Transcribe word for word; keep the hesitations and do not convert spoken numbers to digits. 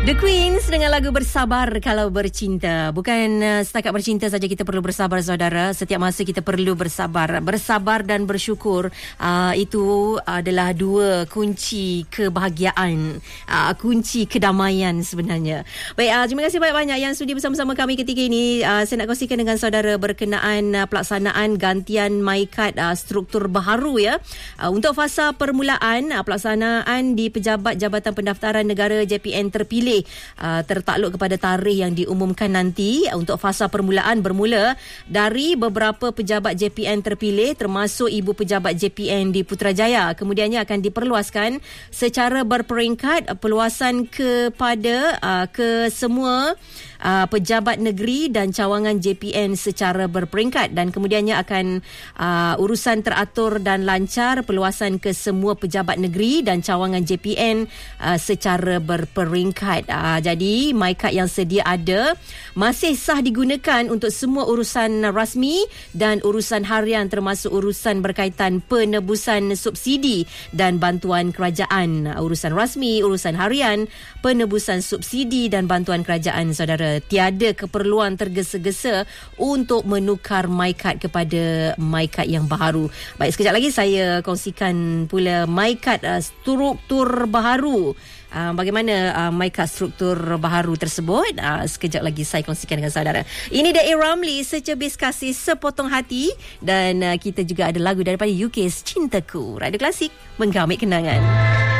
The Queens dengan lagu Bersabar Kalau Bercinta. Bukan uh, setakat bercinta saja kita perlu bersabar, saudara. Setiap masa kita perlu bersabar. Bersabar dan bersyukur, uh, itu adalah dua kunci kebahagiaan, uh, kunci kedamaian sebenarnya. Baik, uh, terima kasih banyak-banyak yang sudi bersama-sama kami ketika ini. Uh, saya nak kongsikan dengan saudara berkenaan uh, pelaksanaan gantian MyKad uh, struktur baharu ya. Uh, untuk fasa permulaan, uh, pelaksanaan di Pejabat Jabatan Pendaftaran Negara J P N terpilih Uh, tertakluk kepada tarikh yang diumumkan nanti. Untuk fasa permulaan bermula dari beberapa pejabat J P N terpilih termasuk ibu pejabat J P N di Putrajaya. Kemudiannya akan diperluaskan secara berperingkat peluasan kepada uh, ke semua uh, pejabat negeri dan cawangan J P N secara berperingkat, dan kemudiannya akan uh, urusan teratur dan lancar peluasan ke semua pejabat negeri dan cawangan J P N uh, secara berperingkat. Uh, jadi MyKad yang sedia ada masih sah digunakan untuk semua urusan rasmi dan urusan harian, termasuk urusan berkaitan penebusan subsidi dan bantuan kerajaan. Uh, urusan rasmi, urusan harian, penebusan subsidi dan bantuan kerajaan, saudara. Tiada keperluan tergesa-gesa untuk menukar MyKad kepada MyKad yang baharu. Baik, sekejap lagi saya kongsikan pula MyKad uh, struktur baharu. Uh, bagaimana uh, MyKad struktur baharu tersebut, uh, sekejap lagi saya kongsikan dengan saudara. Ini The A. Ramlee, Secebis Kasih Sepotong Hati, dan uh, kita juga ada lagu daripada U K, Cintaku. Radio Klasik, menggamit kenangan.